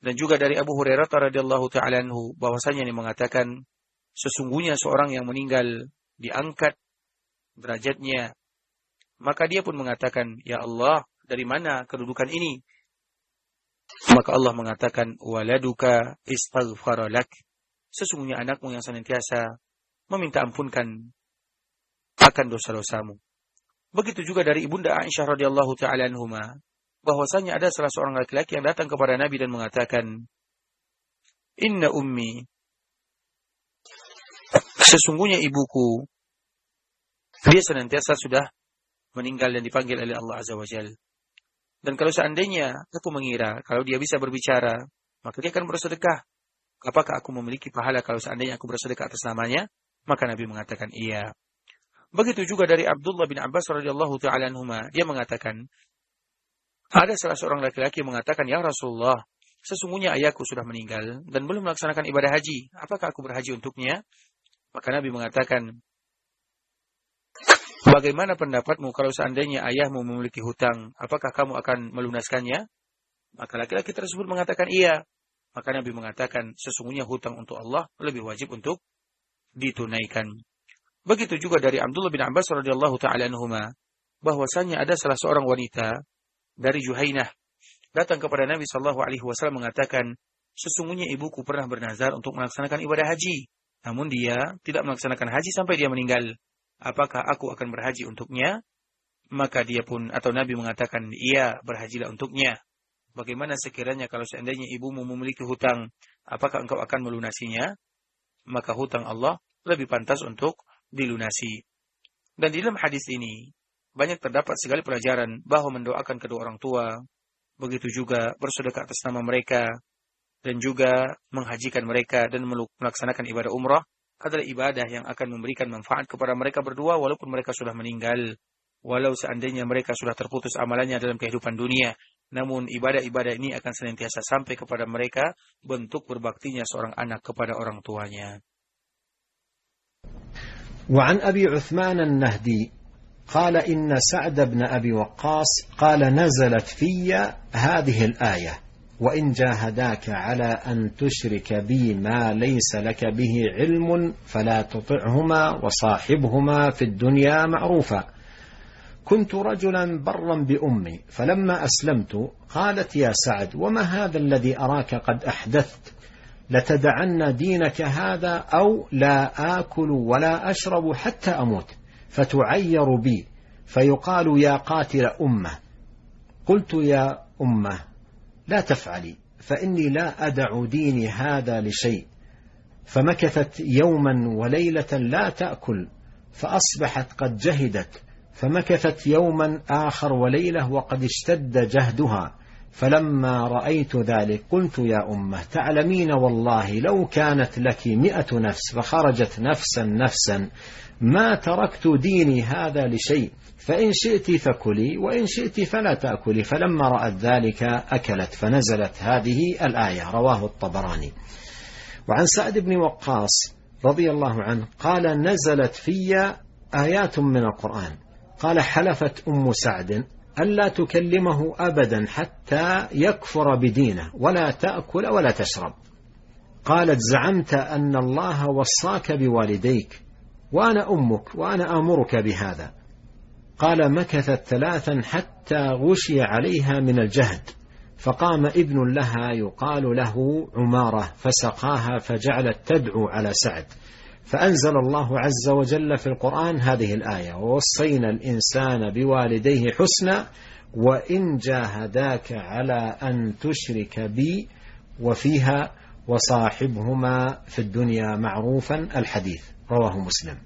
Dan juga dari Abu Hurairah radhiyallahu ta'ala anhu bahwasanya ini mengatakan sesungguhnya seorang yang meninggal diangkat derajatnya, maka dia pun mengatakan, ya Allah, dari mana kedudukan ini? Maka Allah mengatakan, waladuka istaghfara lak, sesungguhnya anakmu yang senantiasa meminta ampunkan akan dosa-dosamu. Begitu juga dari Ibunda Aisyah radhiyallahu ta'ala anhuma bahwasanya ada salah seorang laki-laki yang datang kepada Nabi dan mengatakan, inna ummi, sesungguhnya ibuku, dia senantiasa sudah meninggal dan dipanggil oleh Allah Azza wa Jalla. Dan kalau seandainya aku mengira kalau dia bisa berbicara, maka dia akan bersedekah. Apakah aku memiliki pahala kalau seandainya aku bersedekah atas namanya? Maka Nabi mengatakan iya. Begitu juga dari Abdullah bin Abbas radhiyallahu ta'ala anhuma, dia mengatakan, ada salah seorang laki-laki yang mengatakan, ya Rasulullah, sesungguhnya ayahku sudah meninggal dan belum melaksanakan ibadah haji. Apakah aku berhaji untuknya? Maka Nabi mengatakan, bagaimana pendapatmu kalau seandainya ayahmu memiliki hutang? Apakah kamu akan melunaskannya? Maka laki-laki tersebut mengatakan iya. Maka Nabi mengatakan, sesungguhnya hutang untuk Allah lebih wajib untuk ditunaikan. Begitu juga dari Abdullah bin Abbas radhiyallahu ta'ala anhuma bahwasanya ada salah seorang wanita dari Juhainah datang kepada Nabi sallallahu alaihi wasallam mengatakan, sesungguhnya ibuku pernah bernazar untuk melaksanakan ibadah haji, namun dia tidak melaksanakan haji sampai dia meninggal. Apakah aku akan berhaji untuknya? Maka dia pun atau Nabi mengatakan, iya, berhajilah untuknya. Bagaimana sekiranya kalau seandainya ibumu memiliki hutang, apakah engkau akan melunasinya? Maka hutang Allah lebih pantas untuk dilunasi. Dan di dalam hadis ini banyak terdapat segala pelajaran bahwa mendoakan kedua orang tua, begitu juga bersedekah atas nama mereka, dan juga menghajikan mereka dan melaksanakan ibadah umrah adalah ibadah yang akan memberikan manfaat kepada mereka berdua walaupun mereka sudah meninggal, walau seandainya mereka sudah terputus amalannya dalam kehidupan dunia. Namun ibadah-ibadah ini akan senantiasa sampai kepada mereka bentuk berbaktinya seorang anak kepada orang tuanya. وعن أبي عثمان النهدي قال إن سعد بن أبي وقاص قال نزلت في هذه الآية وإن جاهداك على أن تشرك بي ما ليس لك به علم فلا تطعهما وصاحبهما في الدنيا معروفا كنت رجلا برا بأمي فلما أسلمت قالت يا سعد وما هذا الذي أراك قد أحدثت لتدعن دينك هذا أو لا آكل ولا أشرب حتى أموت فتعير بي فيقال يا قاتل أمه قلت يا أمه لا تفعلي فإني لا أدع ديني هذا لشيء فمكثت يوما وليلة لا تأكل فأصبحت قد جهدت فمكثت يوما آخر وليلة وقد اشتد جهدها فلما رأيت ذلك قلت يا أمه تعلمين والله لو كانت لك 100 نفس فخرجت نفسا ما تركت ديني هذا لشيء فإن شئت فكلي وإن شئت فلا تأكلي فلما رأت ذلك أكلت فنزلت هذه الآية رواه الطبراني. وعن سعد بن وقاص رضي الله عنه قال نزلت في آيات من القرآن قال حلفت أم سعد ألا تكلمه أبدا حتى يكفر بدينه ولا تأكل ولا تشرب قالت زعمت أن الله وصاك بوالديك وأنا أمك وأنا آمرك بهذا قال مكثت 3 حتى غشي عليها من الجهد فقام ابن لها يقال له عمارة فسقاها فجعلت تدعو على سعد فأنزل الله عز وجل في القرآن هذه الآية ووصينا الإنسان بوالديه حسنا وإن جاهداك على أن تشرك بي وفيها وصاحبهما في الدنيا معروفا الحديث رواه مسلم.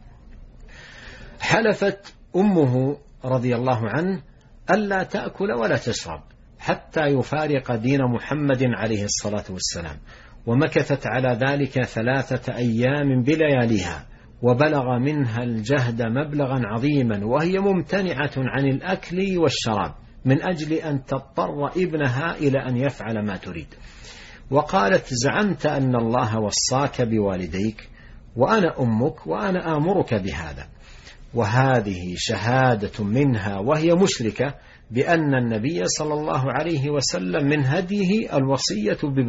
حلفت أمه رضي الله عنه ألا تأكل ولا تشرب حتى يفارق دين محمد عليه الصلاة والسلام ومكثت على ذلك 3 أيام بلياليها وبلغ منها الجهد مبلغا عظيما وهي ممتنعة عن الأكل والشراب من أجل أن تضطر ابنها إلى أن يفعل ما تريد وقالت زعمت أن الله وصاك بوالديك وأنا أمك وأنا آمرك بهذا وهذه شهادة منها وهي مشركة بأن النبي صلى الله عليه وسلم من هديه الوصية